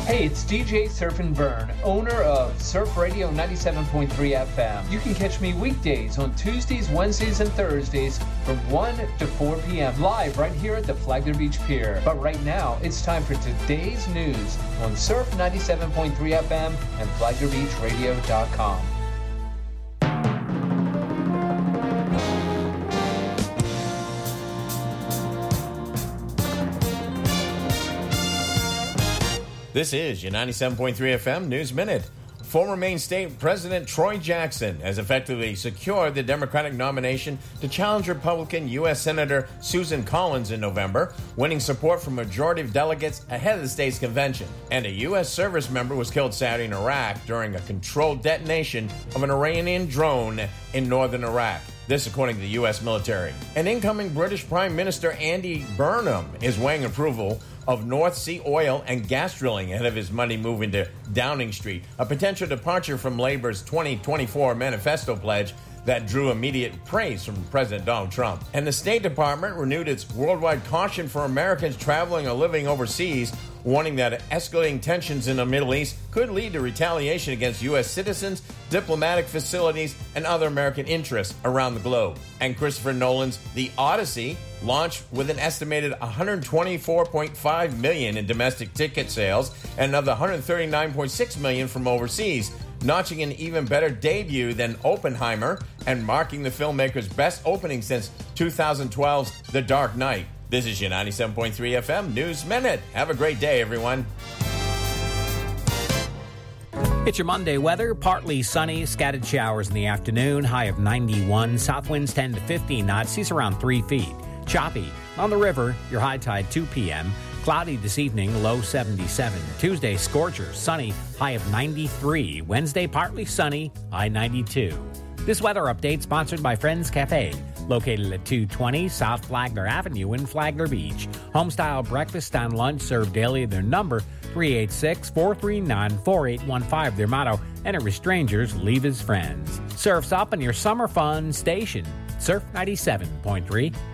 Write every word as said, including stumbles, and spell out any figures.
Hey, it's D J Surf and Burn, owner of Surf Radio ninety-seven point three F M. You can catch me weekdays on Tuesdays, Wednesdays, and Thursdays from one to four p.m. live right here at the Flagler Beach Pier. But right now, it's time for today's news on Surf ninety-seven point three F M and flagler beach radio dot com. This is your ninety-seven point three F M News Minute. Former Maine State President Troy Jackson has effectively secured the Democratic nomination to challenge Republican U S Senator Susan Collins in November, winning support from a majority of delegates ahead of the state's convention. And a U S service member was killed Saturday in Iraq during a controlled detonation of an Iranian drone in northern Iraq. This according to the U S military. An incoming British Prime Minister Andy Burnham is weighing approval of North Sea oil and gas drilling ahead of his money move into Downing Street, a potential departure from Labour's twenty twenty-four manifesto pledge that drew immediate praise from President Donald Trump. And the State Department renewed its worldwide caution for Americans traveling or living overseas, warning that escalating tensions in the Middle East could lead to retaliation against U S citizens, diplomatic facilities, and other American interests around the globe. And Christopher Nolan's The Odyssey launched with an estimated one hundred twenty-four point five million dollars in domestic ticket sales and another one hundred thirty-nine point six million dollars from overseas, notching an even better debut than Oppenheimer and marking the filmmaker's best opening since two thousand twelve's The Dark Knight. This is your ninety-seven point three F M News Minute. Have a great day, everyone. It's your Monday weather. Partly sunny, scattered showers in the afternoon. High of ninety-one. South winds ten to fifteen knots. Seas around three feet. Choppy. On the river, your high tide two p.m. Cloudy this evening, low seventy-seven. Tuesday, scorcher, sunny, high of ninety-three. Wednesday, partly sunny, high ninety-two. This weather update sponsored by Friends Cafe, located at two twenty South Flagler Avenue in Flagler Beach. Homestyle breakfast and lunch served daily. Their number, three eight six, four three nine, four eight one five. Their motto, enter as strangers, leave as friends. Surf's up on your summer fun station, Surf ninety-seven point three